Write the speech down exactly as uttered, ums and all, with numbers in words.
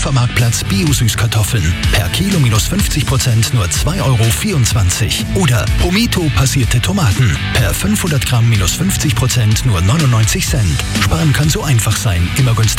Supermarktplatz Bio-Süßkartoffeln. Per Kilo minus fünfzig Prozent nur zwei Euro vierundzwanzig. Oder Pomito passierte Tomaten. Per fünfhundert Gramm minus fünfzig Prozent nur neunundneunzig Cent. Sparen kann so einfach sein. Immer günstig